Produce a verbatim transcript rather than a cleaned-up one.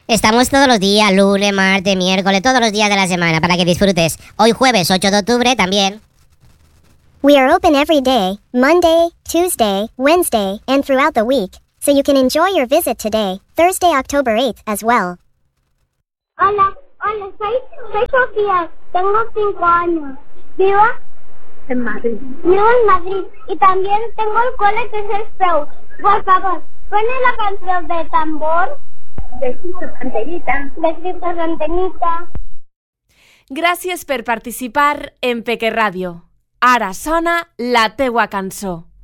Estamos todos los días, lunes, martes, miércoles, todos los días de la semana para que disfrutes. Hoy jueves ocho de octubre también. We are open every day, Monday, Tuesday, Wednesday, and throughout the week, so you can enjoy your visit today, Thursday, October eighth, as well. Hola, hola, soy, soy Sofía, tengo cinco años. Vivo en Madrid. Vivo en Madrid y también tengo el cole que es el P E U. Por favor, ponle la canción de tambor. Besitos, antenita. Besitos, antenita. Gràcies per participar en Peque Ràdio. Ara sona la teua cançó.